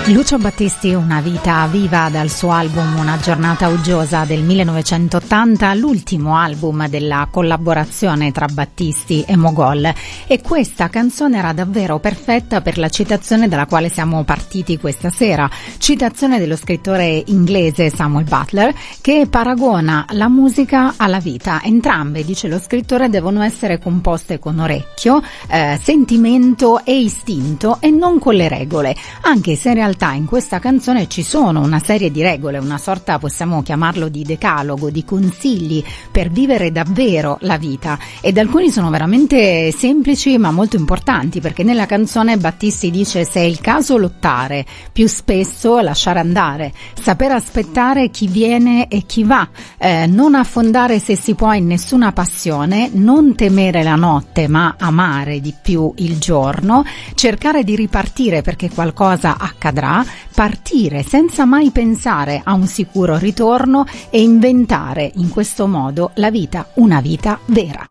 Lucio Battisti, Una vita viva, dal suo album Una giornata uggiosa del 1980, l'ultimo album della collaborazione tra Battisti e Mogol, e questa canzone era davvero perfetta per la citazione dalla quale siamo partiti questa sera, citazione dello scrittore inglese Samuel Butler, che paragona la musica alla vita. Entrambe, dice lo scrittore, devono essere composte con orecchio, sentimento e istinto, e non con le regole, anche se in realtà in questa canzone ci sono una serie di regole, una sorta, possiamo chiamarlo, di decalogo, di consigli per vivere davvero la vita, ed alcuni sono veramente semplici ma molto importanti, perché nella canzone Battisti dice: se è il caso lottare, più spesso lasciare andare, saper aspettare chi viene e chi va, non affondare se si può in nessuna passione, non temere la notte ma amare di più il giorno, cercare di ripartire perché qualcosa accadrà, partire senza mai pensare a un sicuro ritorno e inventare in questo modo la vita, una vita vera.